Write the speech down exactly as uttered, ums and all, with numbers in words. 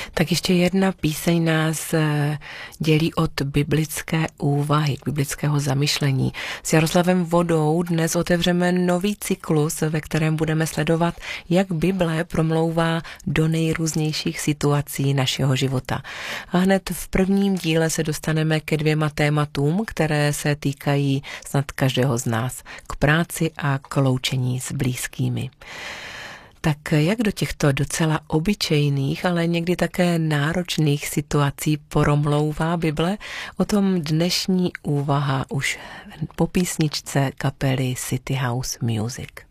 Tak ještě jedna píseň nás dělí od biblické úvahy, biblického zamyšlení. S Jaroslavem Vodou dnes otevřeme nový cyklus, ve kterém budeme sledovat, jak Bible promlouvá do nejrůznějších situací našeho života. A hned v prvním díle se dostaneme ke dvěma tématům, které se týkají snad každého z nás, k práci a k loučení s blízkými. Tak jak do těchto docela obyčejných, ale někdy také náročných situací promlouvá Bible, o tom dnešní úvaha už po písničce kapely City House Music.